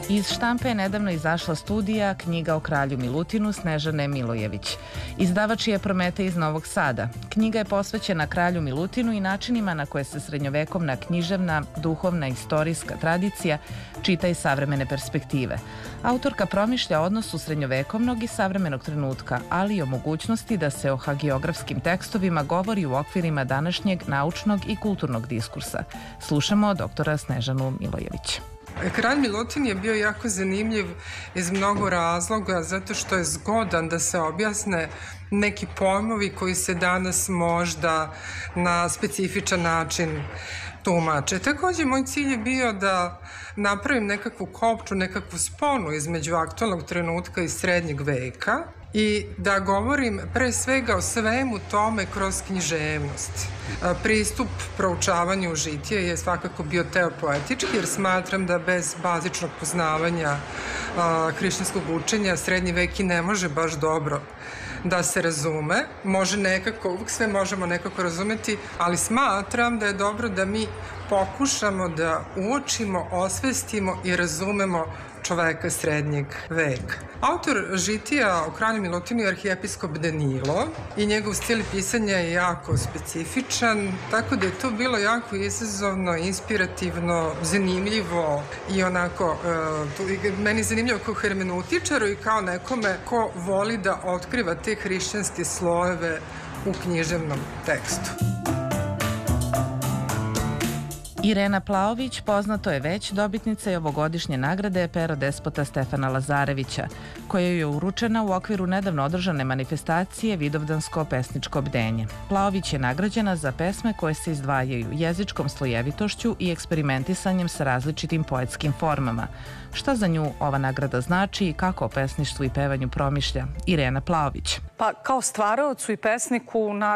Iz štampe je nedavno izašla studija Knjiga o kralju Milutinu Snežane Milojević. Izdavač je Prometej iz Novog Sada. Knjiga je posvećena kralju Milutinu i načinima na koje se srednjovekovna književna, duhovna, istorijska tradicija čita iz savremene perspektive. Autorka promišlja odnosu srednjovekovnog i savremenog trenutka, ali i o mogućnosti da se o hagiografskim tekstovima govori u okvirima današnjeg naučnog i kulturnog diskursa. Slušamo doktora Snežanu Milojević. Kralj Milutin je bio jako zanimljiv iz mnogo razloga, zato što je zgodan da se objasne neki pojmovi koji se danas možda na specifičan način tumače. Takođe, moj cilj je bio da napravim nekakvu kopču, nekakvu sponu između aktualnog trenutka i srednjeg veka i da govorim pre svega o svemu tome kroz književnost. Pristup proučavanju žitija je svakako bio teopoetički, jer smatram da bez bazičnog poznavanja hrišćanskog učenja srednji vek i ne može baš dobro da se razume. Može nekako, uvijek sve možemo nekako razumeti, ali smatram da je dobro da mi pokušamo da uočimo, osvestimo i razumemo čoveka srednjeg veka. Autor žitija o kralju Milutinu je arhijepiskop Danilo i njegov stil pisanja je jako specifičan, tako da je to bilo jako izazovno, inspirativno, zanimljivo i onako, meni je zanimljivo kao hermeneutičaru i kao nekome ko voli da otkriva te hrišćanske slojeve u književnom tekstu. Irena Plaović poznato je već dobitnica i ovogodišnje nagrade Pero despota Stefana Lazarevića, koja je uručena u okviru nedavno održane manifestacije Vidovdansko pesničko bdenje. Plaović je nagrađena za pesme koje se izdvajaju jezičkom slojevitošću i eksperimentisanjem sa različitim poetskim formama. Šta za nju ova nagrada znači i kako o pesništvu i pevanju promišlja Irena Plaović? Pa kao stvaraocu i pesniku naravno